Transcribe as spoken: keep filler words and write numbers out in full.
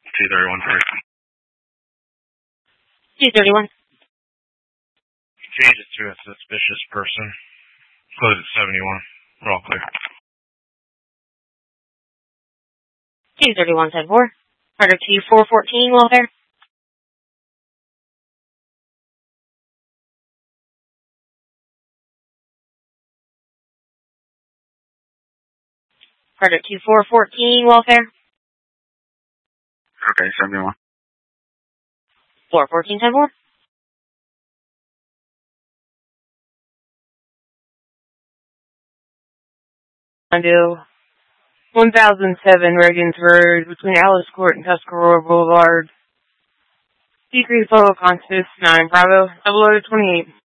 two thirty-one first. two thirty-one. Change it to a suspicious person. Close at seventy-one. We're all clear. two thirty-one, ten four. Carter two four fourteen, welfare. Carter two four fourteen, welfare. Okay, seventy-one. four fourteen, ten four. I do. one thousand seven Regans Road between Alice Court and Tuscarora Boulevard. Decrease level conscious nine Bravo, double oh twenty-eight.